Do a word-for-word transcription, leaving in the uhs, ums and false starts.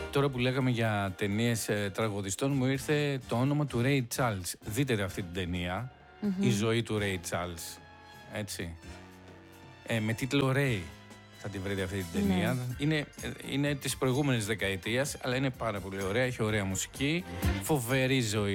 Τώρα που λέγαμε για ταινίες ε, τραγουδιστών, μου ήρθε το όνομα του Ray Charles. Δείτε αυτή την ταινία, mm-hmm. Η ζωή του Ray Charles. Έτσι. Ε, με τίτλο Ray θα την βρείτε αυτή την ταινία. Ναι. Είναι, είναι της προηγούμενης δεκαετίας, αλλά είναι πάρα πολύ ωραία. Έχει ωραία μουσική, φοβερή ζωή.